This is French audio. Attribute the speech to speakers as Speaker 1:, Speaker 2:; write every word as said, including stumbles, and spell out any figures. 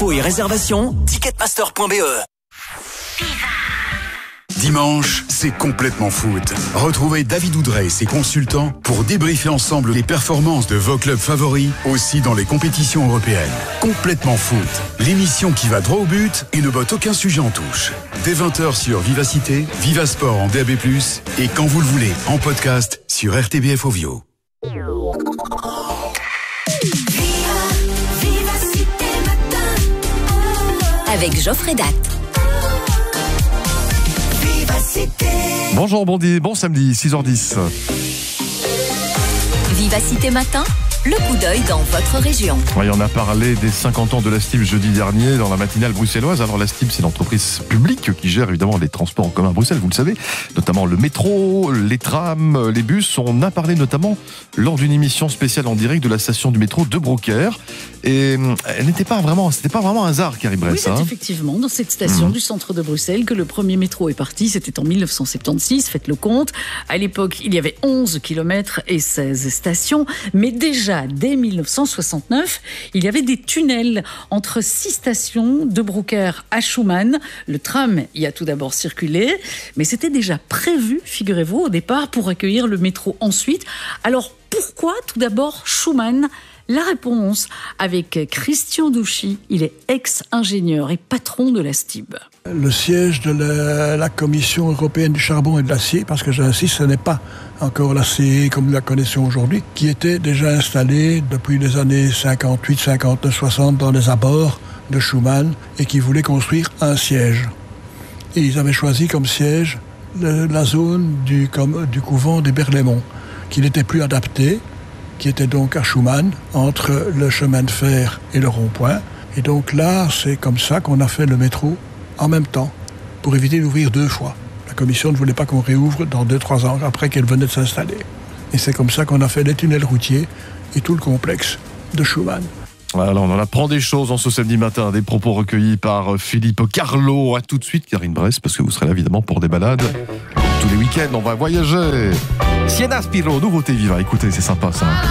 Speaker 1: infos et réservations, ticketmaster point b e.
Speaker 2: Dimanche, c'est complètement foot. Retrouvez David Oudrey et ses consultants pour débriefer ensemble les performances de vos clubs favoris, aussi dans les compétitions européennes. Complètement foot, l'émission qui va droit au but et ne botte aucun sujet en touche. Dès vingt heures sur Vivacité, Vivasport en D A B plus, et quand vous le voulez, en podcast sur R T B F Ovio.
Speaker 3: Avec Geoffrey Datt.
Speaker 4: Bonjour, bon, di- bon samedi, six heures dix.
Speaker 3: Vivacité Matin, le coup d'œil dans votre région.
Speaker 4: Oui, on a parlé des cinquante ans de la S T I B jeudi dernier dans la matinale bruxelloise. Alors la S T I B, c'est l'entreprise publique qui gère évidemment les transports en commun à Bruxelles, vous le savez, notamment le métro, les trams, les bus. On a parlé notamment lors d'une émission spéciale en direct de la station du métro de Brocaire. Et elle n'était pas vraiment, c'était pas vraiment un hasard, Carrie Bress.
Speaker 5: Oui, c'est
Speaker 4: hein.
Speaker 5: effectivement dans cette station
Speaker 4: Mmh.
Speaker 5: du centre de Bruxelles que le premier métro est parti. C'était en dix-neuf cent soixante-seize, faites le compte. À l'époque, il y avait onze kilomètres et seize stations. Mais déjà, dès dix-neuf cent soixante-neuf, il y avait des tunnels entre six stations de Brocaire à Schuman. Le tram y a tout d'abord circulé, mais c'était déjà prévu, figurez-vous, au départ, pour accueillir le métro ensuite. Alors, pourquoi tout d'abord Schuman ? La réponse avec Christian Douchy, il est ex-ingénieur et patron de la S T I B.
Speaker 6: Le siège de la, la Commission européenne du charbon et de l'acier, parce que j'insiste, ce n'est pas encore la C E comme nous la connaissons aujourd'hui, qui était déjà installée depuis les années cinquante-huit, cinquante-neuf, soixante dans les abords de Schuman et qui voulait construire un siège. Et ils avaient choisi comme siège le, la zone du, comme, du couvent des Berlaymont, qui n'était plus adaptée, qui était donc à Schuman, entre le chemin de fer et le rond-point. Et donc là, c'est comme ça qu'on a fait le métro en même temps, pour éviter d'ouvrir deux fois. La commission ne voulait pas qu'on réouvre dans deux, trois ans après qu'elle venait de s'installer. Et c'est comme ça qu'on a fait les tunnels routiers et tout le complexe de Schuman.
Speaker 4: Alors, on en apprend des choses en ce samedi matin, des propos recueillis par Philippe Carlo. À tout de suite, Karine Bress, parce que vous serez là évidemment pour des balades. Tous les week-ends, on va voyager. Siena Spiro, nouveauté Viva. Écoutez, c'est sympa ça.